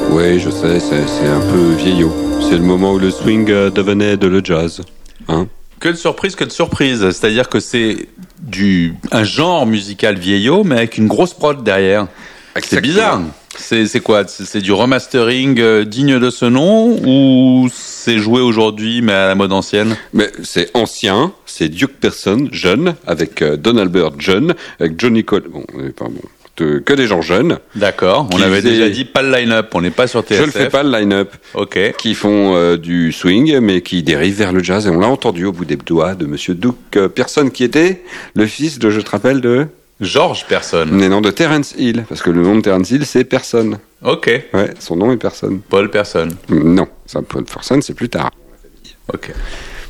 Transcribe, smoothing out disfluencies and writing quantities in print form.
Oui, je sais, c'est un peu vieillot. C'est le moment où le swing devenait de le jazz. Hein? Que de surprise, que de surprise. C'est-à-dire que c'est un genre musical vieillot, mais avec une grosse prod derrière. C'est bizarre. C'est quoi? C'est du remastering digne de ce nom ou c'est joué aujourd'hui mais à la mode ancienne? Mais c'est ancien, c'est Duke Pearson, jeune, avec Don Albert jeune, avec Johnny Cole. Bon, que des gens jeunes. D'accord. On avait déjà dit pas le line-up. On n'est pas sur TSF. Je ne fais pas le line-up. Ok. Qui font du swing, mais qui dérivent vers le jazz. Et on l'a entendu au bout des doigts de Monsieur Duke Pearson, qui était le fils de, je te rappelle, de George Pearson. Mais non, de Terence Hill, parce que le nom de Terence Hill, c'est Pearson. Ok. Ouais, son nom est Pearson. Paul Pearson. Non, ça, Paul Pearson, c'est plus tard. Ok.